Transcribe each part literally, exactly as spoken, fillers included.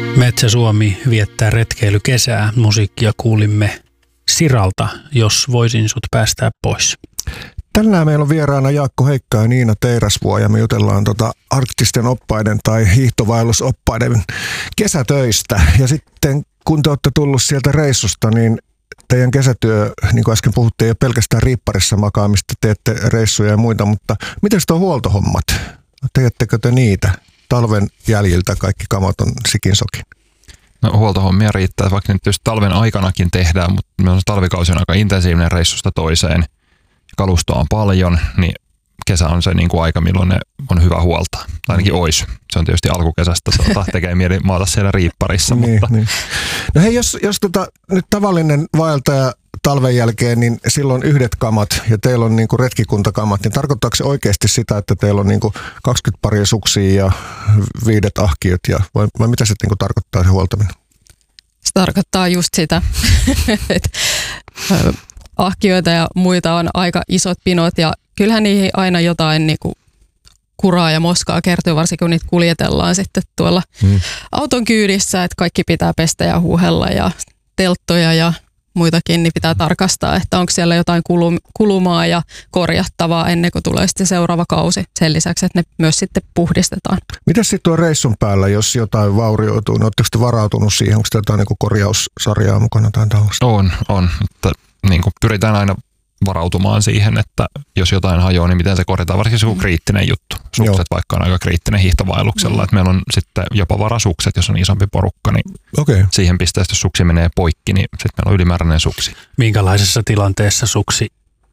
Metsä Suomi viettää retkeilykesää. Musiikkia kuulimme Siralta, Jos voisin sut päästää pois. Tänään meillä on vieraana Jaakko Heikka ja Niina Teirasvuo ja me jutellaan tota arktisten oppaiden tai hiihtovaellusoppaiden kesätöistä. Ja sitten kun te olette tullut sieltä reissusta, niin teidän kesätyö, niin kuin äsken puhuttiin, ei ole pelkästään riipparissa makaamista, teette reissuja ja muita, mutta miten tuo huoltohommat? Teettekö te niitä? Talven jäljiltä kaikki kamat on sikin sokin. No huoltohommia riittää, vaikka nyt tietysti talven aikanakin tehdään, mutta meillä on talvikausi on aika intensiivinen reissusta toiseen. Kalustoa on paljon, niin kesä on se niin kuin aika, milloin ne on hyvä huoltaa. Tai ainakin ois. Se on tietysti alkukesästä, saattaa tekee mieli maata siellä riipparissa. niin, mutta. Niin. No hei, jos, jos tota, nyt tavallinen vaeltaja talven jälkeen, niin silloin yhdet kamat ja teillä on niinku retkikuntakamat, niin tarkoittaako se oikeasti sitä, että teillä on niinku kaksikymmentä paria suksia ja viidet ahkiot, ja, vai, vai mitä se niinku tarkoittaa se huoltaminen? Se tarkoittaa just sitä, että ahkioita ja muita on aika isot pinot ja kyllähän niihin aina jotain niinku kuraa ja moskaa kertyy, varsinkin kun niitä kuljetellaan sitten tuolla hmm. auton kyydissä, että kaikki pitää pestä ja huuhella ja telttoja ja muitakin, niin pitää tarkastaa, että onko siellä jotain kulumaa ja korjattavaa ennen kuin tulee sitten seuraava kausi. Sen lisäksi, että ne myös sitten puhdistetaan. Mitäs sitten tuon reissun päällä, jos jotain vaurioituu? No, oletteko te varautunut siihen? Onko jotain niin kuin korjaussarjaa mukana tai tällaista? On, on. Että, niin kuin pyritään aina varautumaan siihen, että jos jotain hajoaa, niin miten se korjataan, varsinkin se on kriittinen juttu. Sukset Joo. vaikka on aika kriittinen hiihtovaelluksella, mm. että meillä on sitten jopa varasukset, jos on isompi porukka, niin okay. siihen pisteessä, jos suksi menee poikki, niin sitten meillä on ylimääräinen suksi. Minkälaisessa tilanteessa suksi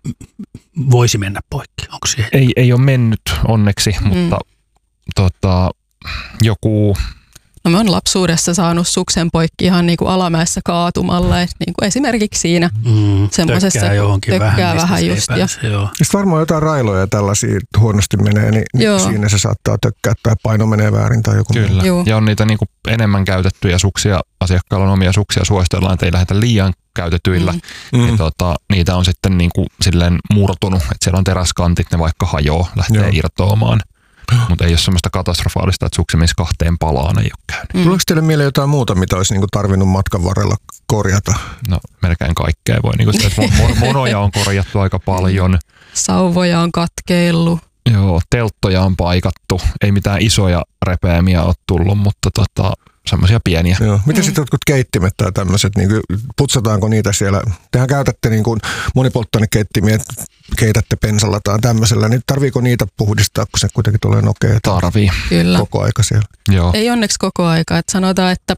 voisi mennä poikki? Onko siihen? Ei, ei ole mennyt onneksi, mm. mutta tota, joku... No me on lapsuudessa saanut suksen poikki ihan niin kuin alamäessä kaatumalla, että niin kuin esimerkiksi siinä mm, semmoisessa tökkää johonkin tökkää vähän, vähän just. Pääse, ja. Sitten varmaan jotain railoja tällaisia huonosti menee, niin joo. siinä se saattaa tökkää tai paino menee väärin tai joku. Kyllä, Joo. ja on niitä niin kuin enemmän käytettyjä suksia, asiakkailla on omia suksia, suositellaan, että ei lähdetä liian käytetyillä, mm. niin tota, niitä on sitten niin kuin silleen murtunut, että siellä on teräskantit, ne vaikka hajoaa, lähtee Joo. irtoamaan. Mutta ei ole semmoista katastrofaalista, että suksi menisi kahteen palaan, ei ole käynyt. Mm. Tuleeko teille mieleen jotain muuta, mitä olisi niinku tarvinnut matkan varrella korjata? No melkein kaikkea voi. Niin kuin monoja on korjattu aika paljon. Sauvoja on katkeillut. Joo, telttoja on paikattu. Ei mitään isoja repeämiä ole tullut, mutta tota, semmoisia pieniä. Joo. Miten mm. sitten jotkut keittimet tai tämmöiset, niin putsataanko niitä siellä? Tehän käytätte niin kuin monipolttoainekeittimiä, keitätte pensalla tai tämmöisellä, niin tarviiko niitä puhdistaa, kun se kuitenkin tulee nokea? Tarvii. Kyllä. Koko aika siellä. Joo. Ei onneksi koko aika, että sanotaan, että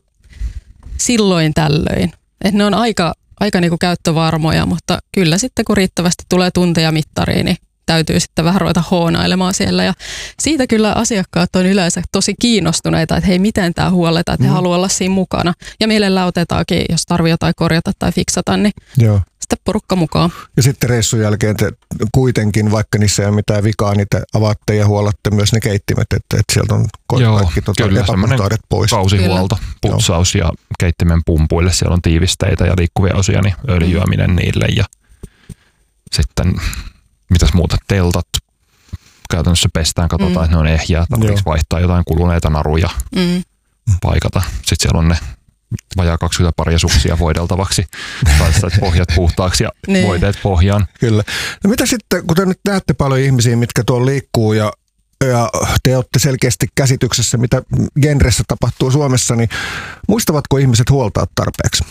silloin tällöin. Että ne on aika, aika niin kuin käyttövarmoja, mutta kyllä sitten kun riittävästi tulee tunteja mittariin, niin täytyy sitten vähän ruveta hoonailemaan siellä. Ja siitä kyllä asiakkaat on yleensä tosi kiinnostuneita, että hei, miten tämä huolletaan, että he mm. haluaa olla siinä mukana. Ja mielellään otetaankin, jos tarvitsee jotain korjata tai fiksata, niin Joo. sitten porukka mukaan. Ja sitten reissun jälkeen te kuitenkin, vaikka niissä ei ole mitään vikaa, niin te avaatte ja huolatte myös ne keittimet, että, että sieltä on Joo, kaikki tuota epäpuhtaudet pois. Kausihuolto, putsaus Joo. ja keittimen pumpuille, siellä on tiivisteitä ja liikkuvia osia, niin öljyäminen niille ja sitten... Mitäs muuta? Teltat käytännössä pestään, katsotaan, mm. että ne on ehjää. Tarvitseeko vaihtaa jotain kuluneita naruja, mm. paikata. Sitten siellä on ne vajaa kaksikymmentä paria suksia voideltavaksi. Tai pohjat puhtaaksi ja niin. voiteet pohjaan. Kyllä. No mitä sitten, kun te nyt näette paljon ihmisiä, mitkä tuolla liikkuu ja, ja te olette selkeästi käsityksessä, mitä genressä tapahtuu Suomessa, niin muistavatko ihmiset huoltaa tarpeeksi?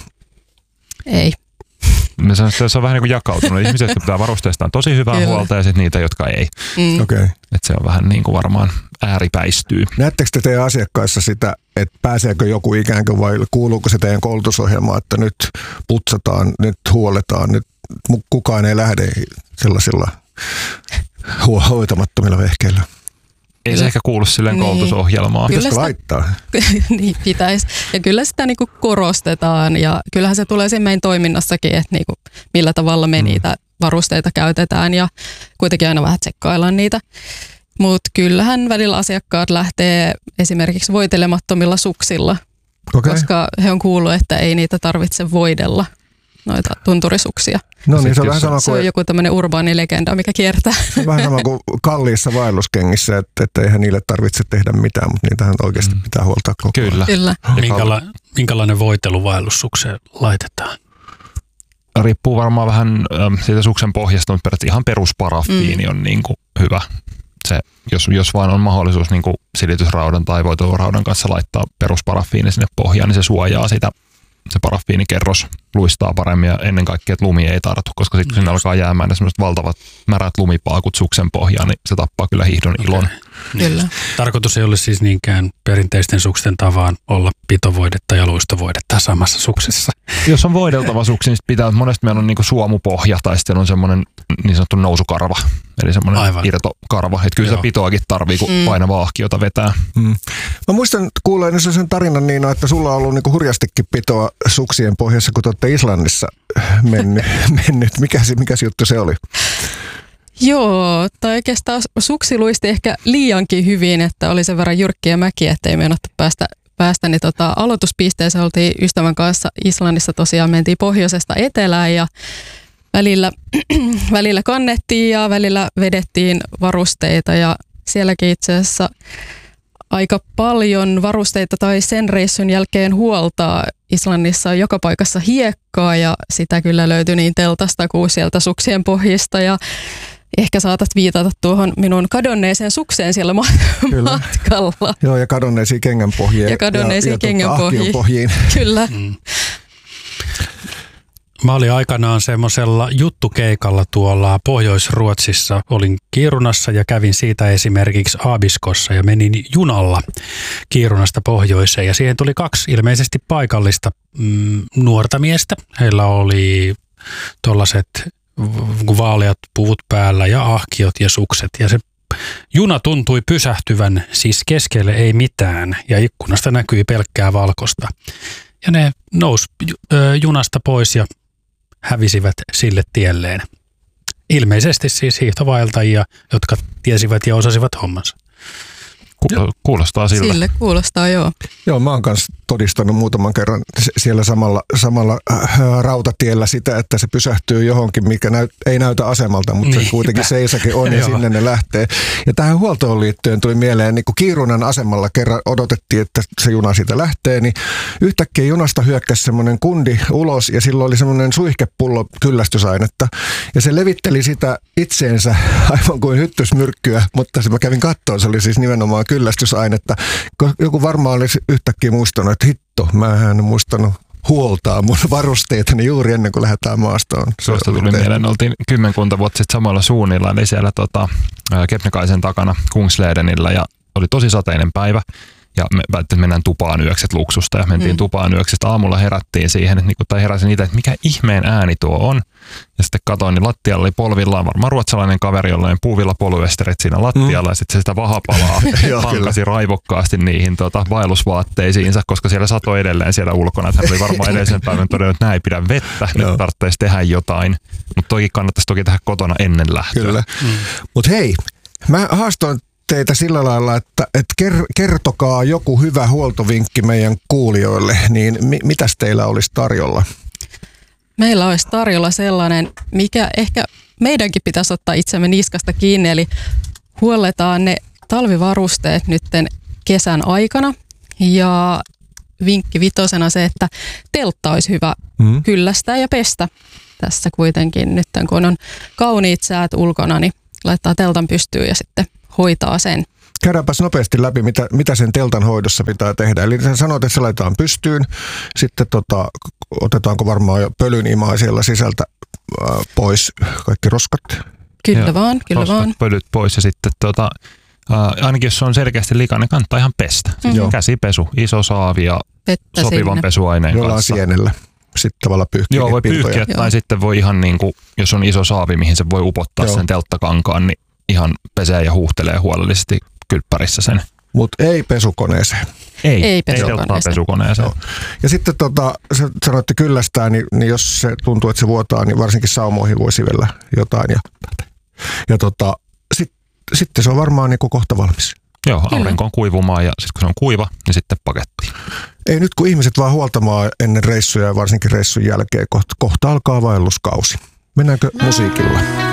Ei. Se on vähän niin kuin jakautunut. Ihmiset, jotka pitää varusteistaan tosi hyvää Kyllä. huolta ja sitten niitä, jotka ei. Mm. Okay. Et se on vähän niin kuin varmaan ääripäistyy. Näettekö te teidän asiakkaissa sitä, että pääseekö joku ikään kuin vai kuuluuko se teidän koulutusohjelmaan, että nyt putsataan, nyt huoletaan, nyt kukaan ei lähde sellaisilla hoitamattomilla vehkeillä? Ei se ehkä kuulu silleen niin. koulutusohjelmaan. Pitäisikö laittaa? Niin pitäisi. Ja kyllä sitä niinku korostetaan ja kyllähän se tulee siinä meidän toiminnassakin, että niinku millä tavalla me mm. niitä varusteita käytetään ja kuitenkin aina vähän tsekkaillaan niitä. Mutta kyllähän välillä asiakkaat lähtee esimerkiksi voitelemattomilla suksilla, okay. koska he on kuullut, että ei niitä tarvitse voidella. noita tunturisuksia. No niin, se on vähän sama Se on kuin, joku tämmöinen urbaani legenda, mikä kiertää. se on vähän sama kuin kalliissa vaelluskengissä, että, että eihän niille tarvitse tehdä mitään, mutta niitähän oikeasti Mm. pitää huoltaa koko ajan. Kyllä. Kyllä. Ja Minkäla, minkälainen voitelu vaellussukseen laitetaan? riippuu varmaan vähän äm, siitä suksen pohjasta, mutta periaatteessa ihan perusparafiini mm. on niin kuin hyvä. Se, jos, jos vain on mahdollisuus niin kuin silitysraudan tai voiteluraudan kanssa laittaa perusparafiini sinne pohjaan, niin se suojaa sitä. Se parafiinikerros luistaa paremmin ja ennen kaikkea, että lumi ei tartu, koska sitten kun sinne alkaa jäämään ne sellaiset valtavat märät lumipaakut suksen pohjaan, niin se tappaa kyllä hiihdon Okei. ilon. Kyllä. Tarkoitus ei ole siis niinkään perinteisten suksen tavaan olla pitovoidetta ja luistovoidetta samassa suksessa. Jos on voideltava suksi, niin sit pitää, monesti meillä on niinku suomupohja tai sitten on semmoinen niin sanottu nousukarva, eli semmoinen Aivan. irtokarva. Että kyllä Joo. sitä pitoakin tarvii, kun Mm. painava ahkiota vetää. Mm. Mä muistan kuuleeni sen tarinan Niina, että sulla on ollut niinku hurjastikin pitoa suksien pohjassa, kun te olette Islannissa mennyt. mennyt. Mikä, se, mikä se juttu se oli? Joo, tai oikeastaan suksi luisti ehkä liiankin hyvin, että oli sen verran jyrkkiä mäkiä, ettei meinattu päästä, päästä niin tota, aloituspisteessä oltiin ystävän kanssa Islannissa tosiaan, mentiin pohjoisesta etelään ja välillä, välillä kannettiin ja välillä vedettiin varusteita ja sielläkin itse asiassa aika paljon varusteita tai sen reissun jälkeen huoltaa. Islannissa on joka paikassa hiekkaa ja sitä kyllä löytyi niin teltasta kuin sieltä suksien pohjista ja ehkä saatat viitata tuohon minun kadonneeseen sukseen siellä ma- matkalla. Joo, ja kadonneisiin kengänpohjiin. Ja kadonneisiin ja, ja kengänpohjiin. tuota, ahkionpohjiin. Kyllä. Mm. Mä olin aikanaan semmoisella juttukeikalla tuolla Pohjois-Ruotsissa. Olin Kiirunassa ja kävin siitä esimerkiksi Aabiskossa ja menin junalla Kiirunasta pohjoiseen. Ja siihen tuli kaksi ilmeisesti paikallista mm, nuorta miestä. Heillä oli tuollaiset vaaleat puvut päällä ja ahkiot ja sukset. Ja se juna tuntui pysähtyvän, siis keskelle ei mitään ja ikkunasta näkyi pelkkää valkosta. Ja ne nousi junasta pois ja hävisivät sille tielleen. Ilmeisesti siis hiihtovaeltajia, jotka tiesivät ja osasivat hommansa. Ku- kuulostaa siltä. Sille kuulostaa, joo. Joo, mä oon kanssa todistanut muutaman kerran siellä samalla, samalla äh, rautatiellä sitä, että se pysähtyy johonkin, mikä näyt, ei näytä asemalta, mutta se Niinpä. kuitenkin seisakin on ja Joo. sinne ne lähtee. Ja tähän huoltoon liittyen tuli mieleen, niin kun Kiirunan asemalla kerran odotettiin, että se juna siitä lähtee, niin yhtäkkiä junasta hyökkäsi semmoinen kundi ulos ja silloin oli semmoinen suihkepullo kyllästysainetta ja se levitteli sitä itseensä aivan kuin hyttysmyrkkyä, mutta se mä kävin kattoon, se oli siis nimenomaan kyllästysainetta. Joku varmaan olisi yhtäkkiä muistanut, että hitto, mä en muistanut huoltaa mun varusteitani juuri ennen kuin lähdetään maastoon. Tuosta tuli mieleen, oltiin kymmenkunta vuotta sitten samalla suunnilla, eli siellä tota, Kebnekaisen takana Kungsledenillä ja oli tosi sateinen päivä. Ja me päätettiin, että mennään tupaan yökset luksusta ja mentiin mm. tupaan yöksestä. Aamulla herättiin siihen, että, tai heräsin itse, että mikä ihmeen ääni tuo on. Ja sitten katsoin, niin lattialla oli polvillaan varmaan ruotsalainen kaveri, jollain puuvilla poluesterit siinä lattialla. Mm. Ja sitten se sitä vahapalaa hankasi raivokkaasti niihin tota, vaellusvaatteisiinsa, koska siellä satoi edelleen siellä ulkona. Että hän oli varmaan edellisen päivän todennut, että näin ei pidä vettä, nyt tarvitsisi tehdä jotain. Mutta toki kannattaisi toki tehdä kotona ennen lähtöä. Kyllä. Mm. Mutta hei, mä haastoin teitä sillä lailla, että, että kertokaa joku hyvä huoltovinkki meidän kuulijoille, niin mi- mitäs teillä olisi tarjolla? Meillä olisi tarjolla sellainen, mikä ehkä meidänkin pitäisi ottaa itsemme niskasta kiinni, eli huolletaan ne talvivarusteet nytten kesän aikana. Ja vinkki vitosena se, että teltta olisi hyvä mm. kyllästää ja pestä tässä kuitenkin nyt, kun on kauniit säät ulkona, niin laittaa teltan pystyyn ja sitten hoitaa sen. Käydäänpäs nopeasti läpi, mitä, mitä sen teltan hoidossa pitää tehdä. Eli sä sanoit, että se laitetaan pystyyn, sitten tota, otetaanko varmaan jo pölynimaa siellä sisältä äh, pois, kaikki roskat. Kyllä Joo, vaan, kyllä roskat, vaan. pölyt pois ja sitten tota, äh, ainakin jos se on selkeästi likainen, kannattaa ihan pestä. Mm-hmm. Käsipesu, iso saavi ja Vettä sopivan sinne. pesuaineen Jollain kanssa. sienellä. Sitten tavallaan pyyhkiä. Joo, voi pyyhkiä tai sitten voi ihan niin kuin, jos on iso saavi, mihin se voi upottaa Joo. sen telttakankaan, niin ihan pesee ja huuhtelee huolellisesti kylppärissä sen. Mutta ei pesukoneeseen. Ei, ei pesukoneeseen. pesukoneeseen. Joo. Ja sitten tota, sä sanoitte kyllästää, niin, niin jos se tuntuu, että se vuotaa, niin varsinkin saumoihin voi sivellä jotain. Ja, ja tota, sit, sitten se on varmaan niin kuin kohta valmis. Joo, aurinkoon kuivumaan ja sitten kun se on kuiva, niin sitten pakettiin. Ei nyt kun ihmiset vaan huoltamaan ennen reissuja ja varsinkin reissun jälkeen, kohta, kohta alkaa vaelluskausi. Mennäänkö musiikilla?